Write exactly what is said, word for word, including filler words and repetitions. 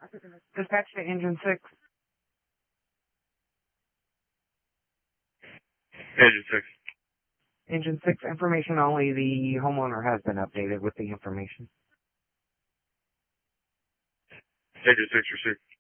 Dispatch to Engine six. Engine six. Engine six, information only. The homeowner has been updated with the information. Engine six received.